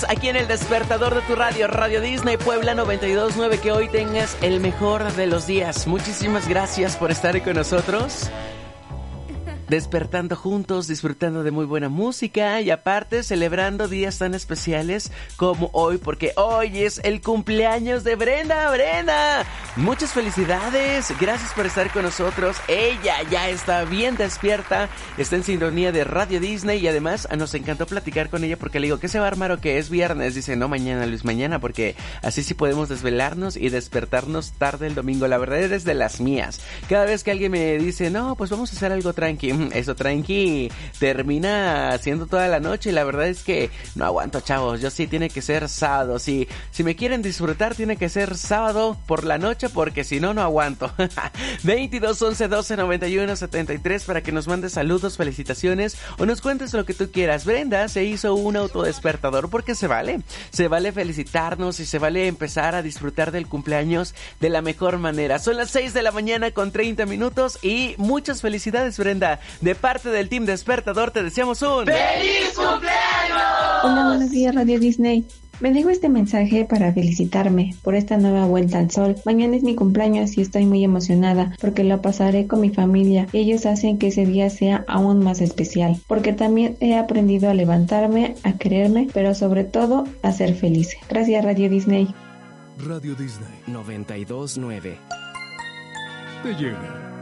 lunes aquí en el despertador de tu radio, Radio Disney Puebla 92.9. Que hoy tengas el mejor de los días. Muchísimas gracias por estar con nosotros. Despertando juntos, disfrutando de muy buena música y aparte celebrando días tan especiales como hoy, porque hoy es el cumpleaños de Brenda. Brenda, muchas felicidades, gracias por estar con nosotros. Ella ya está bien despierta, está en sintonía de Radio Disney y además nos encantó platicar con ella porque le digo, ¿qué se va a armar o qué es viernes? Dice, no, mañana, Luis, mañana, porque así sí podemos desvelarnos y despertarnos tarde el domingo. La verdad eres de las mías. Cada vez que alguien me dice, no, pues vamos a hacer algo tranqui, eso tranqui termina haciendo toda la noche y la verdad es que no aguanto, chavos. Yo sí, tiene que ser sábado. Si me quieren disfrutar, tiene que ser sábado por la noche porque si no, no aguanto. 22 11 12 91 73 para que nos mandes saludos, felicitaciones o nos cuentes lo que tú quieras. Brenda se hizo un autodespertador porque se vale felicitarnos y se vale empezar a disfrutar del cumpleaños de la mejor manera. Son las 6 de la mañana con 30 minutos y muchas felicidades, Brenda. De parte del Team Despertador te deseamos un ¡feliz cumpleaños! Hola, buenos días, Radio Disney. Me dejo este mensaje para felicitarme por esta nueva vuelta al sol. Mañana es mi cumpleaños y estoy muy emocionada porque lo pasaré con mi familia. Ellos hacen que ese día sea aún más especial, porque también he aprendido a levantarme, a quererme, pero sobre todo a ser feliz. Gracias, Radio Disney. Radio Disney 92.9 te llega.